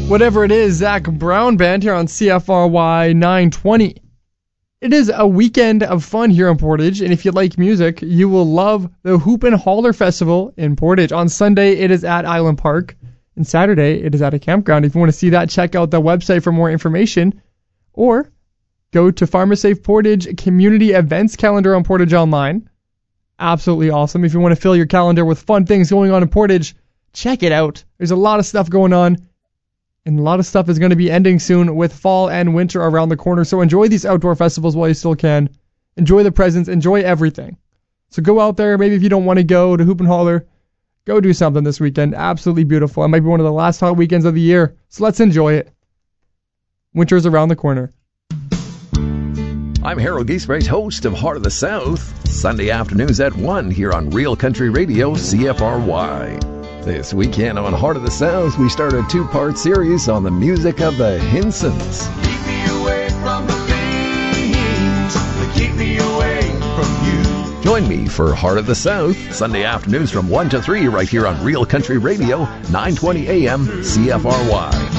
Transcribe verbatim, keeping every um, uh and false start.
Whatever it is, Zach Brown Band here on C F R Y nine twenty. It is a weekend of fun here in Portage, and if you like music, you will love the Hoop and Holler Festival in Portage. On Sunday, it is at Island Park, and Saturday, it is at a campground. If you want to see that, check out the website for more information, or go to PharmaSafe Portage Community Events Calendar on Portage Online. Absolutely awesome. If you want to fill your calendar with fun things going on in Portage, check it out. There's a lot of stuff going on. And a lot of stuff is going to be ending soon with fall and winter around the corner. So enjoy these outdoor festivals while you still can. Enjoy the presents. Enjoy everything. So go out there. Maybe if you don't want to go to Hoop and Holler, go do something this weekend. Absolutely beautiful. It might be one of the last hot weekends of the year. So let's enjoy it. Winter's around the corner. I'm Harold Giesbrecht, host of Heart of the South. Sunday afternoons at one here on Real Country Radio, C F R Y. This weekend on Heart of the South, we start a two-part series on the music of the Hinsons. Keep me away from the things, keep me away from you. Join me for Heart of the South, Sunday afternoons from one to three right here on Real Country Radio, nine twenty A M, C F R Y.